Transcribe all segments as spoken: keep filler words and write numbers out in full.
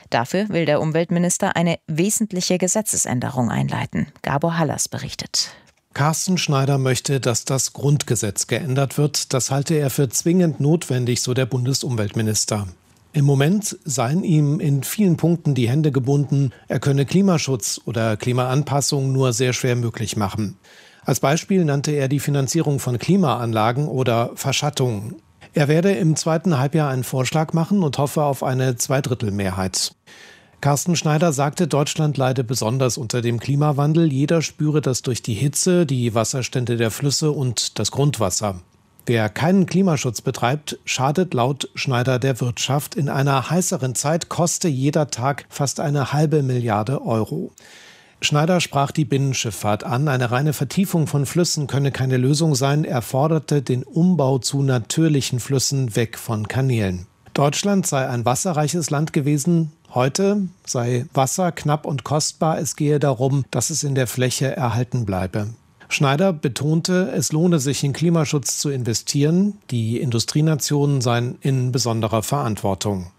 Dafür will der Umweltminister eine wesentliche Gesetzesänderung einleiten. Gabor Hallas berichtet. Carsten Schneider möchte, dass das Grundgesetz geändert wird. Das halte er für zwingend notwendig, so der Bundesumweltminister. Im Moment seien ihm in vielen Punkten die Hände gebunden. Er könne Klimaschutz oder Klimaanpassung nur sehr schwer möglich machen. Als Beispiel nannte er die Finanzierung von Klimaanlagen oder Verschattungen. Er werde im zweiten Halbjahr einen Vorschlag machen und hoffe auf eine Zweidrittelmehrheit. Carsten Schneider sagte, Deutschland leide besonders unter dem Klimawandel. Jeder spüre das durch die Hitze, die Wasserstände der Flüsse und das Grundwasser. Wer keinen Klimaschutz betreibt, schadet laut Schneider der Wirtschaft. In einer heißeren Zeit koste jeder Tag fast eine halbe Milliarde Euro. Schneider sprach die Binnenschifffahrt an. Eine reine Vertiefung von Flüssen könne keine Lösung sein. Er forderte den Umbau zu natürlichen Flüssen weg von Kanälen. Deutschland sei ein wasserreiches Land gewesen. Heute sei Wasser knapp und kostbar. Es gehe darum, dass es in der Fläche erhalten bleibe. Schneider betonte, es lohne sich in Klimaschutz zu investieren. Die Industrienationen seien in besonderer Verantwortung.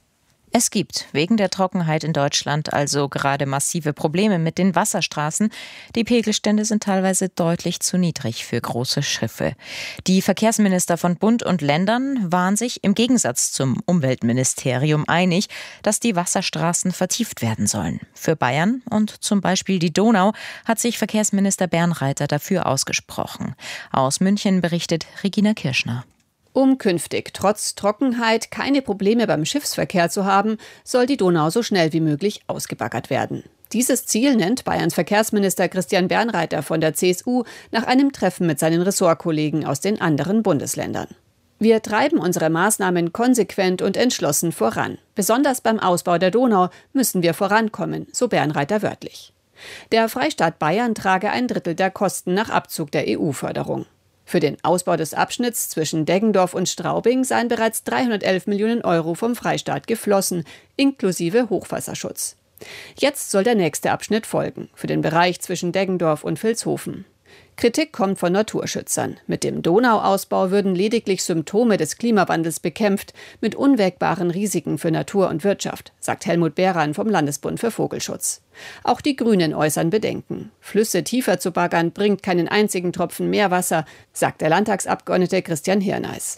Es gibt wegen der Trockenheit in Deutschland also gerade massive Probleme mit den Wasserstraßen. Die Pegelstände sind teilweise deutlich zu niedrig für große Schiffe. Die Verkehrsminister von Bund und Ländern waren sich im Gegensatz zum Umweltministerium einig, dass die Wasserstraßen vertieft werden sollen. Für Bayern und zum Beispiel die Donau hat sich Verkehrsminister Bernreiter dafür ausgesprochen. Aus München berichtet Regina Kirschner. Um künftig trotz Trockenheit keine Probleme beim Schiffsverkehr zu haben, soll die Donau so schnell wie möglich ausgebaggert werden. Dieses Ziel nennt Bayerns Verkehrsminister Christian Bernreiter von der C S U nach einem Treffen mit seinen Ressortkollegen aus den anderen Bundesländern. Wir treiben unsere Maßnahmen konsequent und entschlossen voran. Besonders beim Ausbau der Donau müssen wir vorankommen, so Bernreiter wörtlich. Der Freistaat Bayern trage ein Drittel der Kosten nach Abzug der E U-Förderung. Für den Ausbau des Abschnitts zwischen Deggendorf und Straubing seien bereits dreihundertelf Millionen Euro vom Freistaat geflossen, inklusive Hochwasserschutz. Jetzt soll der nächste Abschnitt folgen, für den Bereich zwischen Deggendorf und Vilshofen. Kritik kommt von Naturschützern. Mit dem Donauausbau würden lediglich Symptome des Klimawandels bekämpft, mit unwägbaren Risiken für Natur und Wirtschaft, sagt Helmut Behran vom Landesbund für Vogelschutz. Auch die Grünen äußern Bedenken. Flüsse tiefer zu baggern bringt keinen einzigen Tropfen Meerwasser, sagt der Landtagsabgeordnete Christian Hirneis.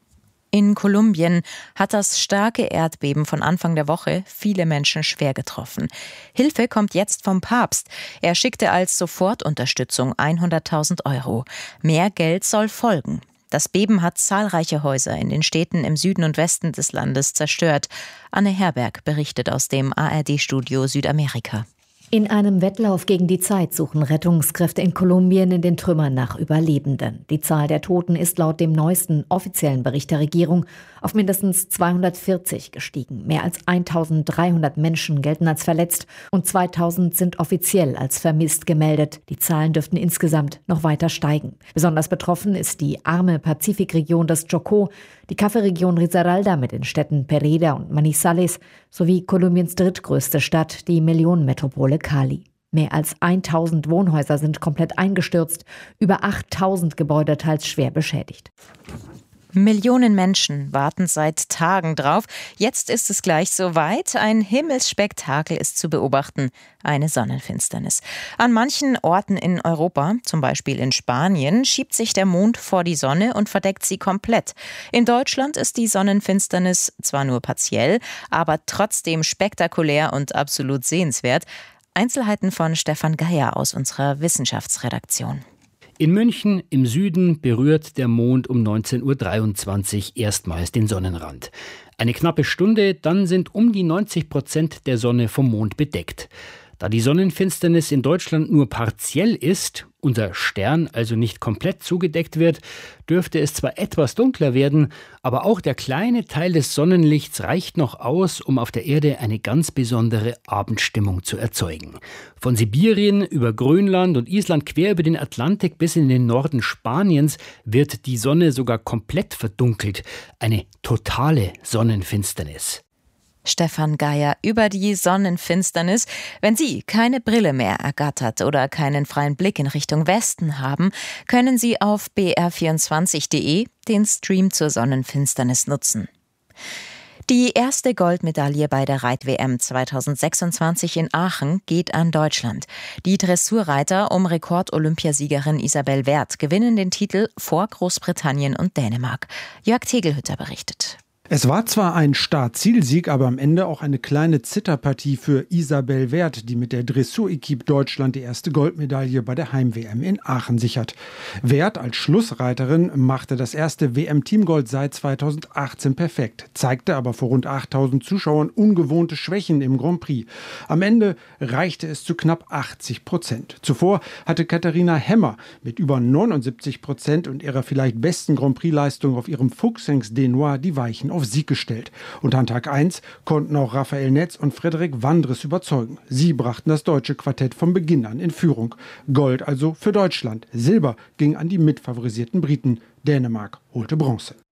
In Kolumbien hat das starke Erdbeben von Anfang der Woche viele Menschen schwer getroffen. Hilfe kommt jetzt vom Papst. Er schickte als Sofortunterstützung hunderttausend Euro. Mehr Geld soll folgen. Das Beben hat zahlreiche Häuser in den Städten im Süden und Westen des Landes zerstört. Anne Herberg berichtet aus dem A R D-Studio Südamerika. In einem Wettlauf gegen die Zeit suchen Rettungskräfte in Kolumbien in den Trümmern nach Überlebenden. Die Zahl der Toten ist laut dem neuesten offiziellen Bericht der Regierung auf mindestens zweihundertvierzig gestiegen. Mehr als eintausenddreihundert Menschen gelten als verletzt und zweitausend sind offiziell als vermisst gemeldet. Die Zahlen dürften insgesamt noch weiter steigen. Besonders betroffen ist die arme Pazifikregion des Chocó, die Kaffeeregion Risaralda mit den Städten Pereira und Manizales sowie Kolumbiens drittgrößte Stadt, die Millionenmetropole Cali. Mehr als tausend Wohnhäuser sind komplett eingestürzt, über achttausend Gebäude teils schwer beschädigt. Millionen Menschen warten seit Tagen drauf. Jetzt ist es gleich soweit. Ein Himmelsspektakel ist zu beobachten. Eine Sonnenfinsternis. An manchen Orten in Europa, zum Beispiel in Spanien, schiebt sich der Mond vor die Sonne und verdeckt sie komplett. In Deutschland ist die Sonnenfinsternis zwar nur partiell, aber trotzdem spektakulär und absolut sehenswert. Einzelheiten von Stefan Geier aus unserer Wissenschaftsredaktion. In München im Süden berührt der Mond um neunzehn Uhr dreiundzwanzig erstmals den Sonnenrand. Eine knappe Stunde, dann sind um die neunzig Prozent der Sonne vom Mond bedeckt. Da die Sonnenfinsternis in Deutschland nur partiell ist, unser Stern also nicht komplett zugedeckt wird, dürfte es zwar etwas dunkler werden, aber auch der kleine Teil des Sonnenlichts reicht noch aus, um auf der Erde eine ganz besondere Abendstimmung zu erzeugen. Von Sibirien über Grönland und Island quer über den Atlantik bis in den Norden Spaniens wird die Sonne sogar komplett verdunkelt. Eine totale Sonnenfinsternis. Stefan Geier über die Sonnenfinsternis. Wenn Sie keine Brille mehr ergattert oder keinen freien Blick in Richtung Westen haben, können Sie auf b r vierundzwanzig punkt d e den Stream zur Sonnenfinsternis nutzen. Die erste Goldmedaille bei der Reit-W M zweitausendsechsundzwanzig in Aachen geht an Deutschland. Die Dressurreiter um Rekord-Olympiasiegerin Isabel Werth gewinnen den Titel vor Großbritannien und Dänemark. Jörg Tegelhütter berichtet. Es war zwar ein Start-Ziel-Sieg, aber am Ende auch eine kleine Zitterpartie für Isabel Werth, die mit der Dressur-Equipe Deutschland die erste Goldmedaille bei der Heim-W M in Aachen sichert. Werth als Schlussreiterin machte das erste W M-Teamgold seit zweitausendachtzehn perfekt, zeigte aber vor rund achttausend Zuschauern ungewohnte Schwächen im Grand Prix. Am Ende reichte es zu knapp achtzig Prozent. Zuvor hatte Katharina Hemmer mit über neunundsiebzig Prozent und ihrer vielleicht besten Grand Prix-Leistung auf ihrem Fuchsings Denois die Weichen auf Sieg gestellt. Und an Tag eins konnten auch Raphael Netz und Frederik Wandres überzeugen. Sie brachten das deutsche Quartett von Beginn an in Führung. Gold also für Deutschland. Silber ging an die mitfavorisierten Briten. Dänemark holte Bronze.